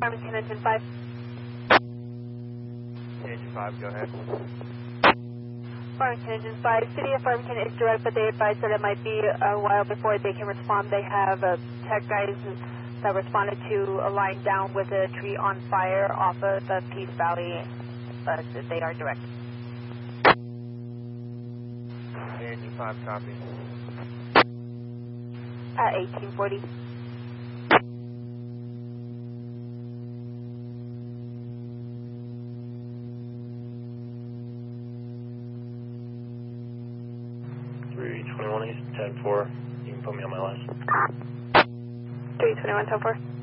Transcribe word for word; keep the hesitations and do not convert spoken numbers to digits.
Farmington Engine five. Engine five, go ahead. Farmington Engine five. City of Farmington is direct, but they advise that it might be a while before they can respond. They have uh, tech guys that responded to a line down with a tree on fire off of the Peace Valley, but they are direct. Engine five, copy. At eighteen forty. three twenty-one East, ten four. You can put me on my list. three twenty-one, ten four.